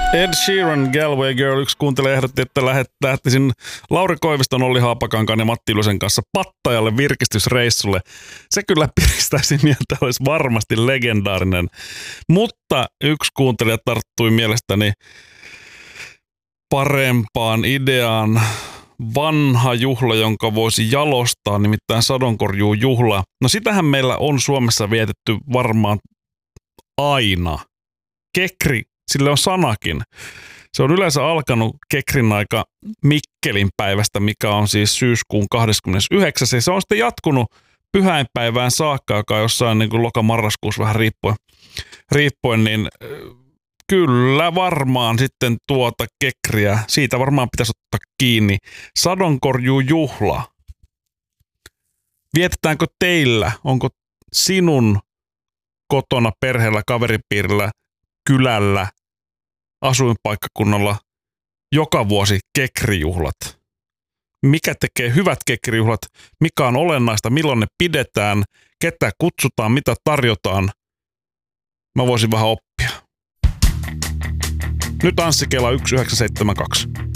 Ed Sheeran, Galway Girl. Yksi kuuntelija ehdotti, että lähtisin Lauri Koiviston, Olli Haapakankaan ja Matti Ylösen kanssa Pattajalle virkistysreissulle. Se kyllä piristäisi mieltä, olisi varmasti legendaarinen. Mutta yksi kuuntelija tarttui mielestäni parempaan ideaan. Vanha juhla, jonka voisi jalostaa, nimittäin sadonkorjuujuhla. No sitähän meillä on Suomessa vietetty varmaan aina. Kekri, sille on sanakin. Se on yleensä alkanut kekrin aika Mikkelin päivästä, mikä on siis syyskuun 29. Ja se on sitten jatkunut pyhäinpäivään saakka, joka on jossain niin kuin loka-marraskuussa vähän riippuen, niin kyllä varmaan sitten tuota kekriä, siitä varmaan pitäisi ottaa kiinni. Sadonkorjuujuhla. Vietetäänkö teillä, onko sinun kotona, perheellä, kaveripiirillä, kylällä, asuinpaikkakunnalla joka vuosi kekrijuhlat? Mikä tekee hyvät kekrijuhlat? Mikä on olennaista? Milloin ne pidetään? Ketä kutsutaan? Mitä tarjotaan? Mä voisin vähän oppia. Nyt Anssi Kela 1972.